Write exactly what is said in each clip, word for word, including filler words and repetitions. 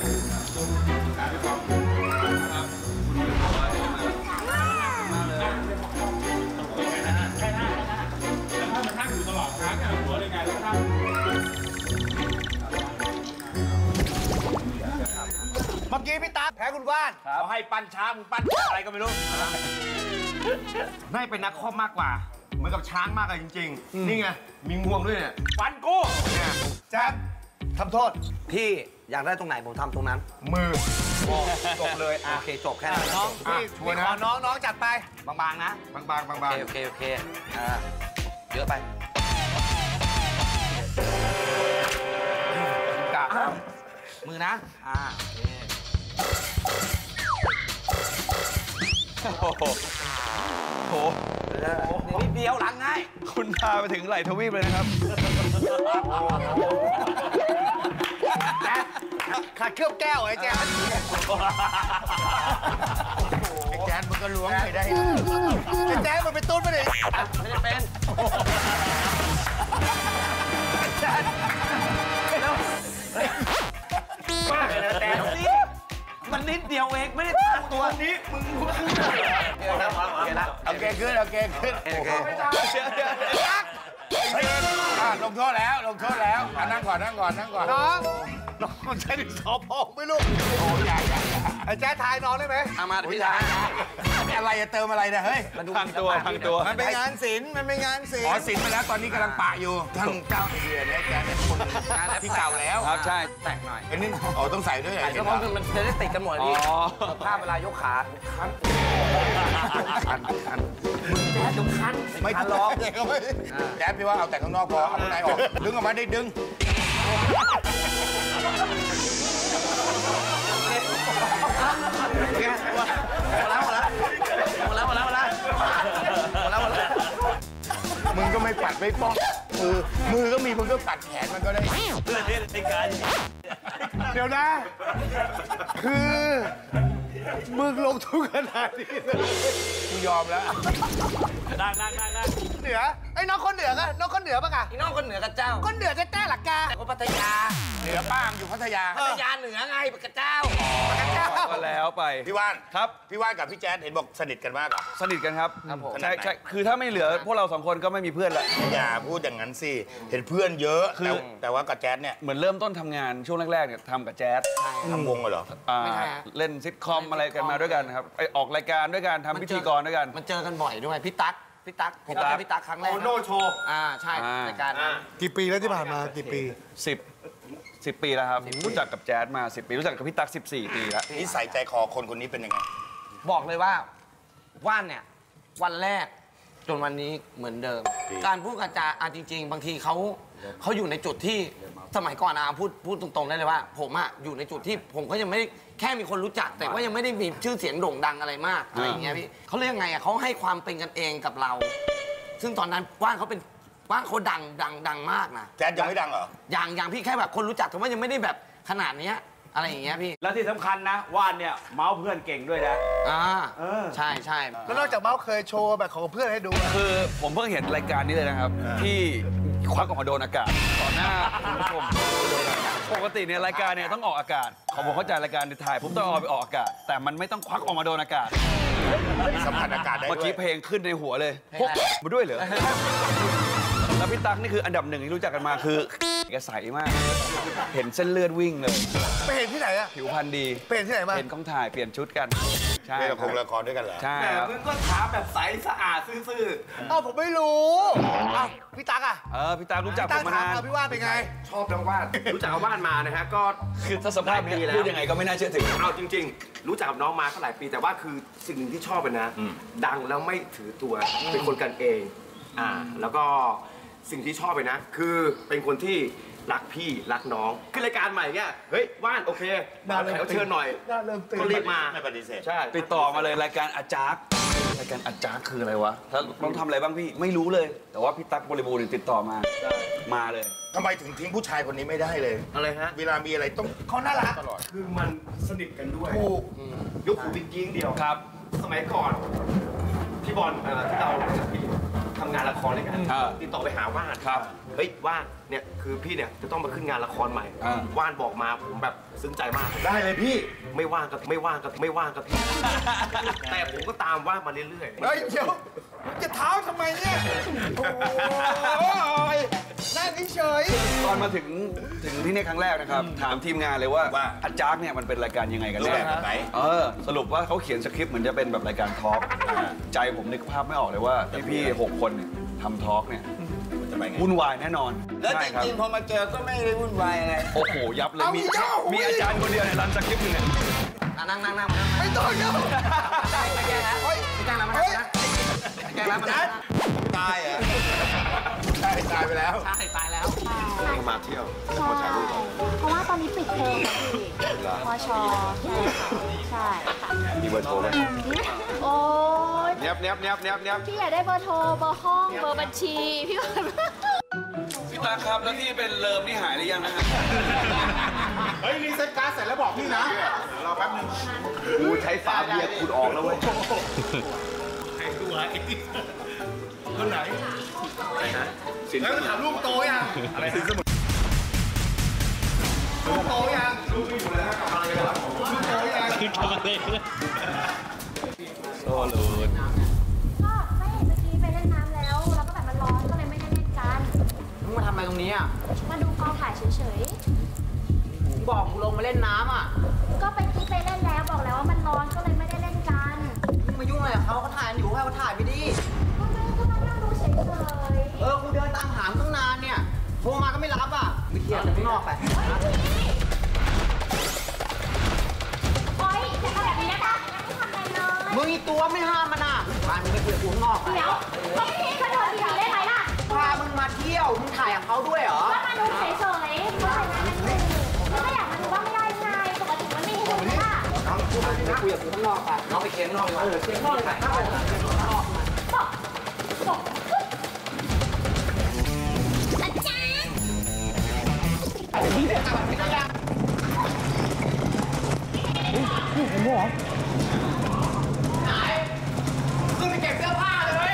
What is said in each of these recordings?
เมื่อกี้พี่ตั๊กแพ้คุณว่านเขาให้ปั้นช้างมึงปั้นอะไรก็ไม่รู้น่าเป็นนักคอมมากกว่าเหมือนกับช้างมากเลยจริงๆนี่ไงมีงวงด้วยเนี่ยฟันกูเนี่ยแจ๊บทำโทษพี่อยากได้ตรงไหนผมทำตรงนั้นมือจบเลยโอเคจบแค่นั้นน้องพี่ช่วยนะน้องน้องจัดไปบางๆนะบางๆบางๆโอเคโอเคอ่าเยอะไปกะมือนะอ่าโอ้โหโหนิดเดียวหลังง่ายคุณพาไปถึงไหลทวีปเลยนะครับขาดเคลือบแก้วไอ้แจ๊ดไอ้แจ๊ดมันก็ล้วงไปได้ไอ้แจ๊ดมันเป็นตุ้นมาดิไม่ได้เป็นแจ๊ดมากเลยนะแจ๊ดมันนิดเดียวเองไม่ได้ทานตัวนี้มึงมึงโอเคขึ้นโอเคขึ้นโอเคลงโทษแล้วลงโทษแล้วนั่งก่อนนั่งก่อนนั่งก่อนน้องน้องใช้ดินสอพองไม่รู้โอ้ยใหญ่ใหญ่ไอ้แจ๊ดทายน้องได้ไหมเอามาพี่ทายอะไรจะเติมอะไรนะเฮ้ยพังตัวพังตัวมันเป็นงานศิลป์มันเป็นงานศิลป์อ๋อศิลป์มาแล้วตอนนี้กำลังปะอยู่ทั้งเก้าเดือนเนี่ยแจ๊ดเป็นคนที่เก่าแล้วครับใช่แตกหน่อยอันนี้อ๋อต้องใส่ด้วยใส่เพราะมันจะได้ติดกันหมดพี่ภาพเวลายกขาคันคันคันแจ๊ดต้องคันไม่ทันล็อกแจ๊ดพี่ว่าเอาแต่ข้างนอกพอเอาข้างในออกดึงออกมาได้ดึงแล้วหมดแล้วหมดแล้วหมดแล้วหมดแล้วหมดแล้วหมดแล้วมึงก็ไม่ปัดไม่ป้องมือมือก็มีมึงก็ปัดแขนมันก็ได้เพื่อนที่ในการเดี๋ยวนะคือมึงลงทุนขนาดนี้กูยอมแล้วนั่งนั่งนั่งนั่งเหนือไอ้น้องคนเหนือกันน้องคนเหนือปะกะไอ้น้องคนเหนือกับเจ้าคนเหนือจะแต้หลักกาแต่คนพัทยาเหนือป้ามอยู่พัทยาพัทยาเหนือไงปะกะเจ้าปะกะเจ้าก็แล้วไปพี่ว่านครับพี่ว่านกับพี่แจ๊ดเห็นบอกสนิทกันมากอ่ะสนิทกันครับครับผมใช่ใช่คือถ้าไม่เหลือพวกเราสองคนก็ไม่มีเพื่อนละอย่าพูดอย่างนั้นสิเห็นเพื่อนเยอะคือแต่ว่ากับแจ๊ดเนี่ยเหมือนเริ่มต้นทำงานช่วงแรกๆเนี่ยทำกับแจ๊ดทำวงเหรอเล่นซิทคอมอะไรกันมาด้วยกันครับไอออกรายการด้วยกันทำพิธีกรด้วยกันมันเจอกันบ่อยด้วยพี่ตั๊กพี่ตั๊กผมเจอพี่ตั๊กครั้งแรกโอโน่โชว์อ่าใช่รายการนั้นกี่ปีแล้วที่ผ่านมากี่ปีสิบสิบปีแล้วครับรู้จักกับแจ๊ดมาสิบปีรู้จักกับพี่ตั๊กสิบสี่ปีแล้วนิสัยใจคอคนคนนี้เป็นยังไงบอกเลยว่าว่านเนี่ยวันแรกจนวันนี้เหมือนเดิมการพูดกระจาอ่ะจริงๆบางทีเขาเขาอยู่ในจุดที่สมัยก่อนอาพูดพูดตรงๆได้เลยว่าผมอะอยู่ในจุดที่ผมก็ยังไม่แค่มีคนรู้จักแต่ว่ายังไม่ได้มีชื่อเสียงโด่งดังอะไรมากอะไรอย่างเงี้ยพี่เขาเรียกไงอะเขาให้ความเป็นกันเองกับเราซึ่งตอนนั้นว่านเขาเป็นว่านเขาดังดังดังมากนะแจ๊ดยังไม่ดังเหรออย่างอย่างพี่แค่แบบคนรู้จักแต่ว่ายังไม่ได้แบบขนาดนี้อะไรอย่างเงี้ยพี่แล้วที่สำคัญนะว่านเนี่ยเมาส์เพื่อนเก่งด้วยนะอ่าใช่ใช่แล้วนอกจากเมาส์เคยโชว์แบบของเพื่อนให้ดูคือผมเพิ่งเห็นรายการนี้เลยนะครับที่ควักออกมาโดนอากาศต่อหน้าคุณผู้ชมปกติเนี่ยรายการเนี่ยต้องออกอากาศของผมเข้าใจรายการในถ่ายผมต้องเอาไปออกอากาศแต่มันไม่ต้องควักออกมาโดนอากาศสัมผัสอากาศได้เมื่อกี้เพลงขึ้นในหัวเลยพกมาด้วยเหรอแล้วพี่ตั๊กนี่คืออันดับหนึ่งที่รู้จักกันมาคือแกใสมากเห็นเส้นเลือดวิ่งเลยไปเห็นที่ไหนอะผิวพรรณดีไปเห็นที่ไหนมาเห็นกล้องถ่ายเปลี่ยนชุดกันใช่ละครละครด้วยกันเหรอใช่แต่มึงก็ถามแบบใสสะอาดซื่อๆอ้าวผมไม่รู้อ้าวพี่ตั๊กอะเออพี่ตั๊กรู้จักผมมานานพี่ว่านเป็นไงชอบน้องว่านรู้จักกับว่านมานะฮะก็คือถ้าสภาพนี้พูดยังไงก็ไม่น่าเชื่อถือเอาจริงๆรู้จักกับน้องมาเท่าหลายปีแต่ว่าคือสิ่งที่ชอบเป็นนะดังแล้วไม่ถือตัวเป็นคนกันเองอ่าแล้วก็สิ่งที่ชอบไปนะคือเป็นคนที่รักพี่รักน้องคือรายการใหม่เนี่ยเฮ้ยว่านโอเคมาแขกเชิญหน่อยก็รีบมาไม่ปฏิเสธใช่ติดต่อมาเลยรายการอาจารย์รายการอาจารย์คืออะไรวะถ้าต้องทำอะไรบ้างพี่ไม่รู้เลยแต่ว่าพี่ตั๊กบริบูรณ์ติดต่อมามาเลยทำไมถึงทิ้งผู้ชายคนนี้ไม่ได้เลยอะไรฮะเวลามีอะไรต้องเขาน่ารักตลอดคือมันสนิทกันด้วยถูกยุคโควิดยิงเดียวครับสมัยก่อนพี่บอลที่เราพี่ทำงานละครด้วยกันอ่าติดต่อไปหาว่านครับเฮ้ยว่านเนี่ยคือพี่เนี่ยจะต้องมาขึ้นงานละครใหม่อ่าว่านบอกมาผมแบบซึ้งใจมากได้เลยพี่ไม่ว่างกับไม่ว่างกับไม่ว่างกับพี่ แต่ผมก็ตามว่านมาเรื่อยๆเฮ้ยเดี๋ยวจะเท้าทำไมเนี่ยโอ้ยนั่งเฉยตอนมาถึงถึงที่นี่ครั้งแรกนะครับ ถามทีมงานเลยว่าว่าอาจารย์เนี่ยมันเป็นรายการยังไงกันแน่รูปแบบไหนเออสรุปว่าเขาเขียนสคริปต์เหมือนจะเป็นแบบรายการทอล์กใจผมนึกภาพไม่ออกเลยว่าพี่ๆหกคนเนี่ยทำทอล์กเนี่ยจะไปไงวุ่นวายแน่นอนแล้วจใช่ครับริงๆพอมาเจอก็ไม่ได้วุ่นวายอะไรโอ้โหยับเลยมีเอาอีกแล้วมีอาจารย์คนเดียวเนี่ยรันสคริปต์อยู่เนี่ยอ่ะนั่งนั่งนั่งนั่งไม่ต้องเยอะไม่แกล้งแล้วไม่แกล้งแล้วไม่แกล้งแล้วไม่แกล้งแล้วมันตายเหรอใช่ตายไปแล้วใช่ตายแล้วมาเที่ยวใช่เพราะว่าตอนนี้ปิดเทอมค่ะพี่พชใช่ค่ะใช่ค่ะมีเบอร์โทรไหมโอ๊ยเนี้ยบเนี้ยบเนี้ยบเนี้ยบเนี้ยบพี่อยากได้เบอร์โทร เบอร์ห้อง เบอร์บัญชี พี่ว่าพี่ตาครับแล้วที่เป็นเลิมนี่หายหรือยังนะฮะเฮ้ยรีเซ็ตการ์ดเสร็จแล้วบอกพี่นะรอแป๊บนึงกูใช้ฝาเบียร์ขุดออกแล้วเว้ยใครตัวไอ้คนไหนอะไรนะสินแล้วถามลูกโตยังอะไรสินสมุนลูกโตยังลูกอยู่แล้วทำอะไรกันล่ะลูกโตยังโอ้ลูดก็ไม่เห็นเมื่อกี้ไปเล่นน้ำแล้ว แล้วก็แบบมันร้อนก็เลยไม่ได้เล่นกันมึงมาทำอะไรตรงนี้อ่ะมาดูกองถ่ายเฉยมึงบอกมึงลงมาเล่นน้ำอ่ะๆ ก็ไปกี้ไปเล่นแล้วบอกแล้วว่ามันร้อนก็เลยไม่ได้เล่นกันมึงมายุ่งอะไรกับเขาเขาถ่ายกันอยู่ให้เขาถ่ายไปดิก็ไม่ก็มานั่งดูเฉยเออ กูเดินตามหาตั้งนานเนี่ย โทรมาก็ไม่รับอ่ะไปเคลียร์กันข้างนอกไปๆโอ๊ยอย่าทำแบบนี้นะคะไม่ทำอะไรเลยมึงอีตัวไม่ห้ามมันอ่ะพามึงไปคุยกับกูข้างนอกไปเดี๋ยวก็พี่เขาเดินดีๆได้ไหมล่ะพามึงมาเที่ยว มึงถ่ายกับเขาด้วยเหรอก็มาดูเฉยๆเพราะอะไรนะก็ไม่อยากมาดูว่าไม่ได้ไงปกติมันไม่ให้ดูค่ะน้องกูมาไปคุยกับกูข้างนอกไปน้องไปเคลียร์ข้างนอกดีกว่าเออเคลียร์ข้างนอกเลยไปข้างนอกข้างนอกบอกบอกอาจารย์ขึ้นไปเก็บเสื้อผ้าเลย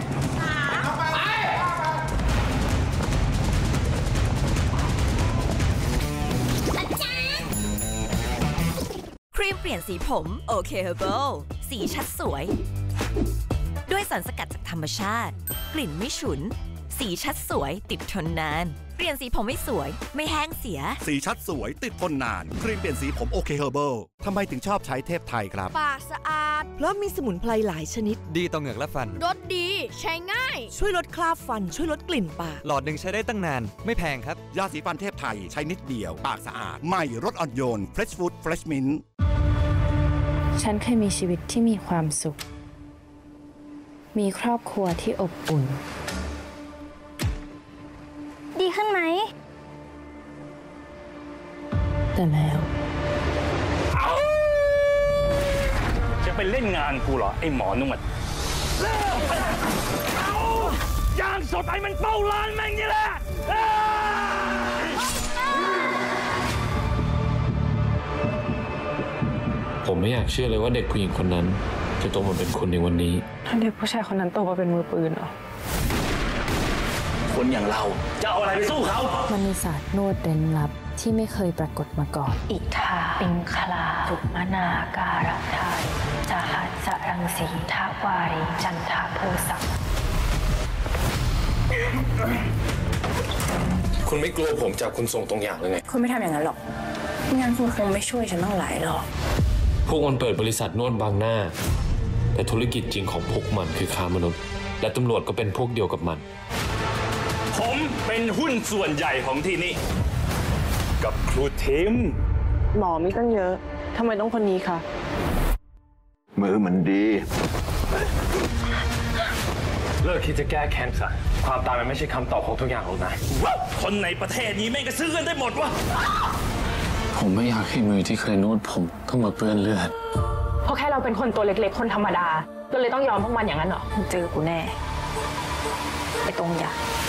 ครีมเปลี่ยนสีผมโอเคเฮอร์เบิลสีชัดสวย ด้วยสารสกัดจากธรรมชาติ กลิ่นไม่ฉุน สีชัดสวยติดทนนาน เปลี่ยนสีผมไม่สวย ไม่แห้งเสียสีชัดสวยติดทนนาน ครีมเปลี่ยนสีผมโอเคเฮอร์เบิลทำไมถึงชอบใช้เทพไทยครับปากสะอาดเพราะมีสมุนไพรหลายชนิดดีต่อเหงือกและฟันรสดี ใช้ง่ายช่วยลดคราบฟัน ช่วยลดกลิ่นปากหลอดหนึ่งใช้ได้ตั้งนาน ไม่แพงครับยาสีฟันเทพไทยใช้นิดเดียว ปากสะอาด ใหม่รสอ่อนโยน Fresh Food Fresh Mint ฉันเคยมีชีวิตที่มีความสุข มีครอบครัวที่อบอุ่นดีขึ้นไหมแต่แล้วจะไปเล่นงานกูเหรอ ไอ้หมอนวดยางสดไอ้มันเป้าร้านแม่งนี่แหละผมไม่อยากเชื่อเลยว่าเด็กผู้หญิงคนนั้น จะโตมาเป็นคนในวันนี้ถ้าเด็กผู้ชายคนนั้นโตมาเป็นมือปืนเหรอคนอย่างเราจะเอาอะไรไปสู้เขามันมีศาสตร์นวดเร้นลับที่ไม่เคยปรากฏมาก่อน อิทาปิงคลาสุมนาการทายจาหัสรังสีทาวารีจันทาภูสังคุณไม่กลัวผมจับคุณส่งตรงอย่างเลยไงคุณไม่ทำอย่างนั้นหรอกไม่งั้นคุณคงไม่ช่วยฉันตั้งหลายหรอกพวกมันเปิดบริษัทนวดบางหน้า แต่ธุรกิจจริงของพวกมันคือค้ามนุษย์ และตำรวจก็เป็นพวกเดียวกับมัน ผมเป็นหุ้นส่วนใหญ่ของที่นี่ กับครูทิมหมอมีตั้งเยอะทำไมต้องคนนี้คะมือมันดีเลิกคิดจะแก้แค้นซะความตายมันไม่ใช่คำตอบของทุกอย่างหรอกนะคนในประเทศนี้แม่งก็ซื้อกันได้หมดวะผมไม่อยากให้มือที่เคยนวดผมต้องมาเปื้อนเลือดเพราะแค่เราเป็นคนตัวเล็กๆคนธรรมดาก็เลยต้องยอมพวกมันอย่างนั้นเหรอเจอกูแน่ไอ้ตรงอยาก